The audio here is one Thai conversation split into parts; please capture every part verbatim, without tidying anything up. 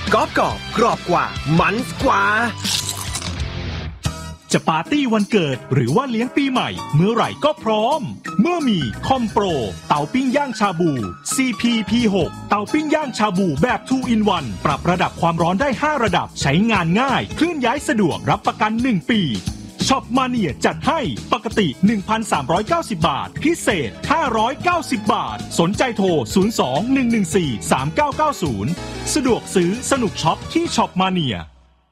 กรอบกรอบกรอบกว่ามันกว่าจะปาร์ตี้วันเกิดหรือว่าเลี้ยงปีใหม่เมื่อไหร่ก็พร้อมเมื่อมีคอมโปรเตาปิ้งย่างชาบู ซี พี พี หก เตาปิ้งย่างชาบูแบบ ทู อิน วัน ปรับระดับความร้อนได้ห้าระดับใช้งานง่ายเคลื่อนย้ายสะดวกรับประกันหนึ่งปีช็อปมาเนียจัดให้ปกติ หนึ่งพันสามร้อยเก้าสิบ บาทพิเศษห้าร้อยเก้าสิบบาทสนใจโทรศูนย์ สอง หนึ่ง หนึ่ง สี่ สาม เก้า เก้า ศูนย์สะดวกซื้อสนุกช็อปที่ช็อปมาเนีย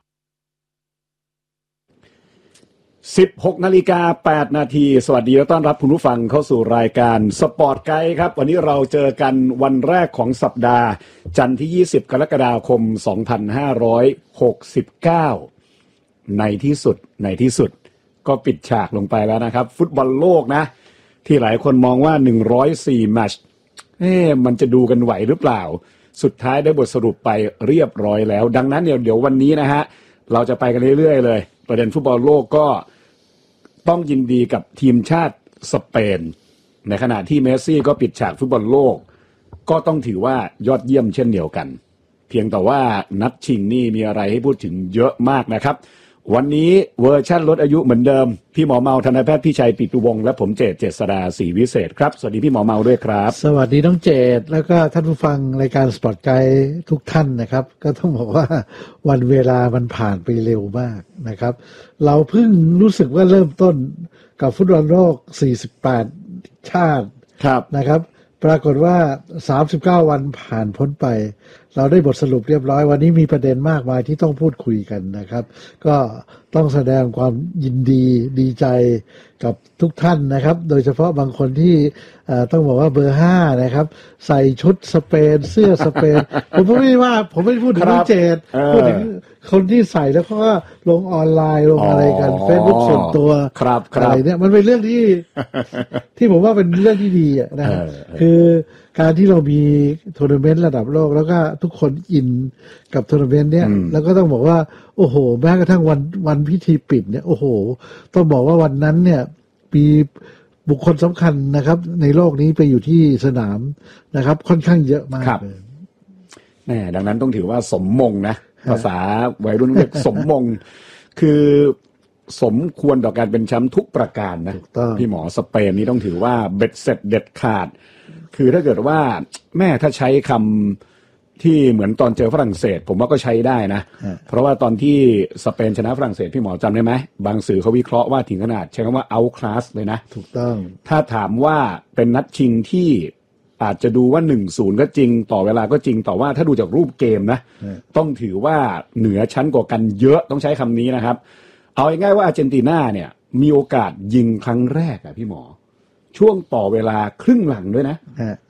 สิบหกนาฬิกาแปดนาทีสวัสดีและต้อนรับคุณผู้ฟังเข้าสู่รายการสปอร์ตไกด์ครับวันนี้เราเจอกันวันแรกของสัปดาห์จันทร์ที่ยี่สิบกรกฎาคมสองพันห้าร้อยหกสิบเก้าในที่สุดในที่สุดก็ปิดฉากลงไปแล้วนะครับฟุตบอลโลกนะที่หลายคนมองว่าหนึ่งร้อยสี่แมตช์เอ๊ะมันจะดูกันไหวหรือเปล่าสุดท้ายได้บทสรุปไปเรียบร้อยแล้วดังนั้นเดี๋ยวเดี๋ยววันนี้นะฮะเราจะไปกันเรื่อยๆเลยประเด็นฟุตบอลโลกก็ต้องยินดีกับทีมชาติสเปนในขณะที่เมสซี่ก็ปิดฉากฟุตบอลโลกก็ต้องถือว่ายอดเยี่ยมเช่นเดียวกันเพียงแต่ว่านัดชิงนี่มีอะไรให้พูดถึงเยอะมากนะครับวันนี้เวอร์ชั่นลดอายุเหมือนเดิมพี่หมอเมาทันตแพทย์พี่ชัยปิตุวงศ์และผมเจตเจษฎาศรีวิเศษครับสวัสดีพี่หมอเมาด้วยครับสวัสดีน้องเจตแล้วก็ท่านผู้ฟังรายการสปอร์ตไกด์ทุกท่านนะครับก็ต้องบอกว่าวันเวลามันผ่านไปเร็วมากนะครับเราเพิ่งรู้สึกว่าเริ่มต้นกับฟุตบอลโลกสี่สิบแปดชาตินะครับปรากฏว่าสามสิบเก้าวันผ่านพ้นไปเราได้บทสรุปเรียบร้อยวันนี้มีประเด็นมากมายที่ต้องพูดคุยกันนะครับก็ต้องแสดงความยินดีดีใจกับทุกท่านนะครับโดยเฉพาะบางคนที่ต้องบอกว่าเบอร์ห้านะครับใส่ชุดสเปนเสื้อสเปน ผมไม่ได้ว่าผมไม่ได้พูดถึงเจตพูดถึงคนที่ใส่แล้วเขาก็ลงออนไลน์ลงอะไรกัน Facebook ส่วนตัวอะไรเนี่ยมันเป็นเรื่องที่ ที่ผมว่าเป็นเรื่องที่ดีอ่ะนะคือการที่เรามีทัวร์นาเมนต์ระดับโลกแล้วก็ทุกคนอินกับทัวร์นาเมนต์เนี้ยแล้วก็ต้องบอกว่าโอ้โหแม้กระทั่งวันวันพิธีปิดเนี่ยโอ้โหต้องบอกว่าวันนั้นเนี่ยมีบุคคลสำคัญนะครับในโลกนี้ไปอยู่ที่สนามนะครับค่อนข้างเยอะมากเลยแน่ดังนั้นต้องถือว่าสมมงนะภาษาวัยรุ่นเรียกสมมงคือสมควรต่อการเป็นแชมป์ทุกประการนะพี่หมอสเปนนี้ต้องถือว่าเบ็ดเสร็จเด็ดขาดคือถ้าเกิดว่าแม่ถ้าใช้คำที่เหมือนตอนเจอฝรั่งเศสผมว่าก็ใช้ได้นะเพราะว่าตอนที่สเปนชนะฝรั่งเศสพี่หมอจำได้ไหมบางสื่อเขาวิเคราะห์ว่าถึงขนาดใช้คำว่า outclass เลยนะถูกต้องถ้าถามว่าเป็นนัดชิงที่อาจจะดูว่า หนึ่งศูนย์ ก็จริงต่อเวลาก็จริงแต่ว่าถ้าดูจากรูปเกมนะต้องถือว่าเหนือชั้นกว่ากันเยอะต้องใช้คำนี้นะครับเอาง่ายๆว่าอาร์เจนตินาเนี่ยมีโอกาสยิงครั้งแรกอะพี่หมอช่วงต่อเวลาครึ่งหลังด้วยนะ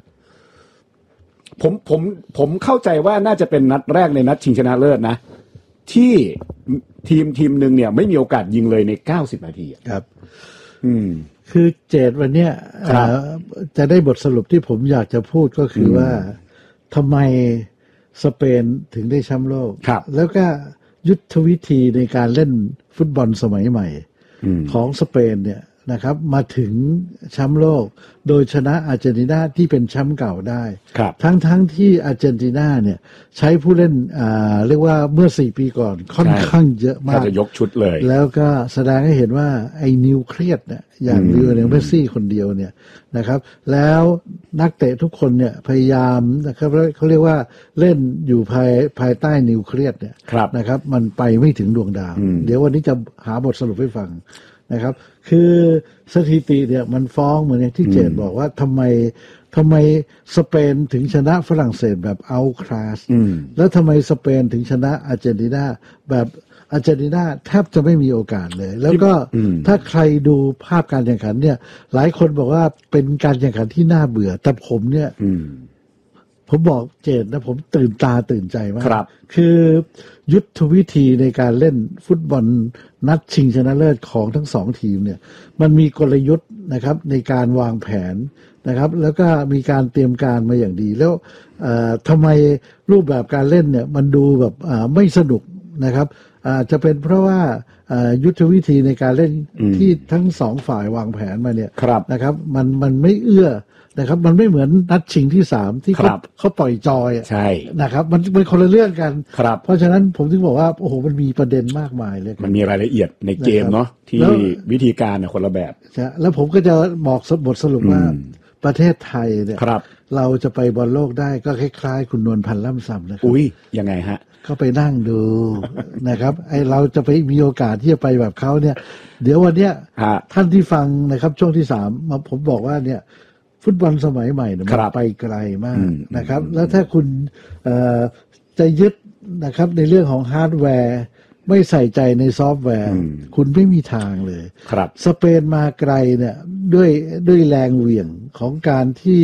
ผมผมผมเข้าใจว่าน่าจะเป็นนัดแรกในนัดชิงชนะเลิศนะที่ทีมทีมหนึ่งเนี่ยไม่มีโอกาสยิงเลยในเก้าสิบนาทีครับอืมคือเจตวันเนี้ยจะได้บทสรุปที่ผมอยากจะพูดก็คือว่าทำไมสเปนถึงได้แชมป์โลกแล้วก็ยุทธวิธีในการเล่นฟุตบอลสมัยใหม่ของสเปนเนี่ยนะครับมาถึงแชมป์โลกโดยชนะอาร์เจนตินาที่เป็นแชมป์เก่าได้ทั้งทั้งที่อาร์เจนตินาเนี่ยใช้ผู้เล่นอ่าเรียกว่าเมื่อสี่ปีก่อนค่อนข้างเยอะมากจะยกชุดเลยแล้วก็แสดงให้เห็นว่าไอ้นิวเครียดเนี่ยอย่างลิโอเนลเมสซี่คนเดียวเนี่ยนะครับแล้วนักเตะทุกคนเนี่ยพยายามนะครับเขาเรียกว่าเล่นอยู่ภายภายใต้นิวเครียดเนี่ยนะครับมันไปไม่ถึงดวงดาวเดี๋ยววันนี้จะหาบทสรุปให้ฟังนะครับคือสถิติเนี่ยมันฟ้องเหมือนที่เจตบอกว่าทำไมทำไมสเปนถึงชนะฝรั่งเศสแบบเอาคลาสแล้วทำไมสเปนถึงชนะอาร์เจนตินาแบบอาร์เจนตินาแทบจะไม่มีโอกาสเลยแล้วก็ถ้าใครดูภาพการแข่งขันเนี่ยหลายคนบอกว่าเป็นการแข่งขันที่น่าเบื่อแต่ผมเนี่ยผมบอกเจตนะผมตื่นตาตื่นใจมาก คือยุทธวิธีในการเล่นฟุตบอลนัดชิงชนะเลิศของทั้งสองทีมเนี่ยมันมีกลยุทธ์นะครับในการวางแผนนะครับแล้วก็มีการเตรียมการมาอย่างดีแล้วทำไมรูปแบบการเล่นเนี่ยมันดูแบบไม่สนุกนะครับอาจจะเป็นเพราะว่ายุทธวิธีในการเล่นที่ทั้งสองฝ่ายวางแผนมาเนี่ยนะครับมันมันไม่เอื้อนะครับมันไม่เหมือนนัดชิงที่สามที่คเขารับเขาปล่อยจอยอะใช่นะครับมันมันคนละเรื่องกันครับเพราะฉะนั้นผมถึงบอกว่าโอ้โหมันมีประเด็นมากมายเลยมันมีรายละเอียดในเกมเนาะที่แล้ววิธีการน่ะคนละแบบใช่แล้วผมก็จะบอกบทสรุปว่าอืมประเทศไทยเนี่ยครับเราจะไปบอลโลกได้ก็คล้ายๆคุณนวลพันธ์ล่ำซำนะครับอุ้ยยังไงฮะก็ไปนั่งดู นะครับไอเราจะไปมีโอกาสที่จะไปแบบเขาเนี่ย เดี๋ยววันเนี้ยฮะท่านที่ฟังนะครับช่วงที่สามมาผมบอกว่าเนี่ย ฟุตบอลสมัยใหม่เนี่ยคมันรับไปไกลมากอืมนะครับ แล้วถ้าคุณเอ่อจะยึดนะครับในเรื่องของฮาร์ดแวร์ ไม่ใส่ใจในซอฟต์แวร์อืมคุณไม่มีทางเลยครับสเปนมาไกลเนี่ยด้วยด้วยแรงเหวี่ยงของการที่